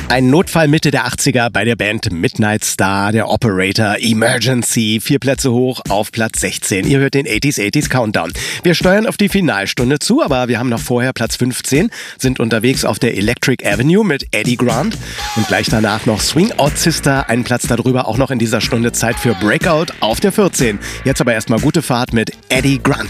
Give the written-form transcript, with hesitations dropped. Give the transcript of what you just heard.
Ein Notfall Mitte der 80er bei der Band Midnight Star, der Operator, Emergency, 4 Plätze hoch auf Platz 16. Ihr hört den 80s Countdown. Wir steuern auf die Finalstunde zu, aber wir haben noch vorher Platz 15, sind unterwegs auf der Electric Avenue mit Eddie Grant und gleich danach noch Swing Out Sister, einen Platz darüber auch noch in dieser Stunde Zeit für Breakout auf der 14. Jetzt aber erstmal gute Fahrt mit Eddie Grant.